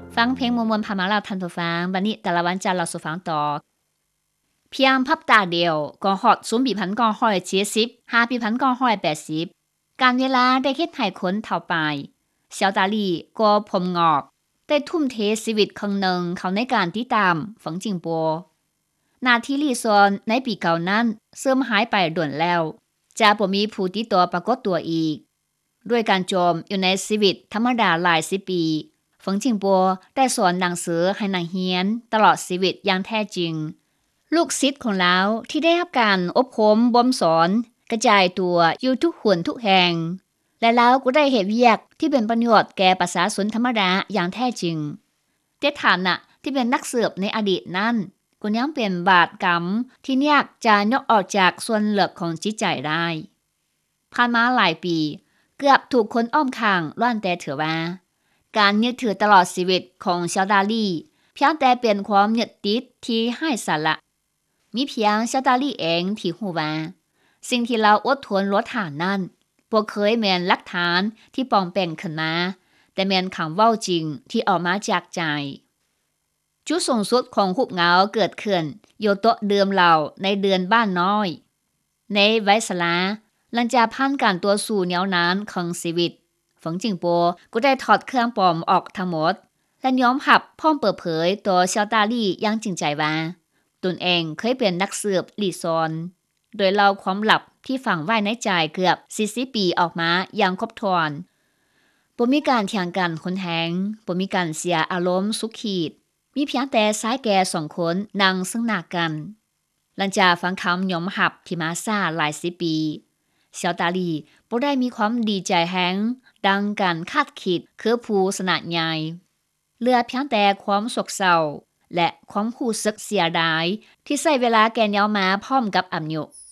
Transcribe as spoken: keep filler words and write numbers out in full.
ฟังเพลงมวลๆผ่านมาแล้วท่านผู้ฟังบัดนี้แต่ละวันจันทร์เราสู่ฟังต่อเพียงพับตาเดียวก็ฮอดศูนย์ ปีหนึ่งพันเก้าร้อยเจ็ดสิบ ห้า ปีหนึ่งพันเก้าร้อยแปดสิบการเวลาได้เฮ็ดให้คนเฒ่าปลายเสี่ยวตาลี่ก็ผมงอกได้ทุ่มเทชีวิตครั้งหนึ่งเข้าในการติดตามฝังจิงปัวหน้าที่ลี่ซอนในปีเก่านั้นเสื่อมหายไปด่วนแล้วจะบ่มีผู้ติดต่อปรากฏตัวอีกด้วยการโจมอยู่ในชีวิตธรรมดาหลายสิบปีฝงจิงปัวได้สอนหนังสือให้นักเรียนตลอดชีวิตอย่างแท้จริงลูกศิษย์ของเราที่ได้รับการอบรมบ่มสอนกระจายตัวอยู่ทุกหนทุกแห่งและแล้วก็ได้เฮ็ดเวียกที่เป็นประโยชน์แก่ประชาชนธรรมดาอย่างแท้จริงแต่ฐานะที่เป็นนักสืบในอดีตนั้นก็ยังเป็นบาปกรรมที่ยากจะยกออกจากส่วนลึกของจิตใจได้ผ่านมาหลายปีเกือบถูกคนอ้อมข้างล้วนแต่ถือว่าการยึดถือตลอดชีวิตของเซียวดาลี่เพียงแต่เป็นความยึดติดที่ไร้สาระมีเพียงเซียวดาลี่เองที่รู้ว่าสิ่งที่เราอดทนลดฐานนั้นบ่เคยแม่นหลักฐานที่ปลอมแปลงขึ้นมาแต่แม่นคำเว้าจริงที่ออกมาจากใจจุดสูงสุดของหุบเหงาเกิดขึ้นอยู่โต๊ะเดิมเราในเดือนบ้านน้อยในไวสลาหลังจากผ่านการตัวสู่ยาวนานของชีวิตฝงจิงโปก็ได้ถอดเครื่องปลอมออกทั้งหมดและยอมรับพร้อมเปิดเผยตัวเซียวตาลี่อย่างจริงใจว่าตนเองเคยเป็นนักสืบลี่ซอนโดยเล่าความลับที่ฝังไว้ในใจเกือบสี่สิบปีออกมาอย่างครบถ้วนบ่มีการเถียงกันคนแหงบ่มีการเสียอารมณ์สุขขีดมีเพียงแต่สายแก่สองคนนั่งซึ่งหน้ากันหลังจากฟังคำยอมรับที่มาซ่าหลายสิบปีเซียวตาลี่บ่ได้มีความดีใจแฮงดังการคาดคิดคือผู้สนะใหญ่เหลือเพียงแต่ความโศกเศร้าและความรู้สึกเสียดายที่ใช้เวลาแก่ยาวมาพร้อมกับอำยุ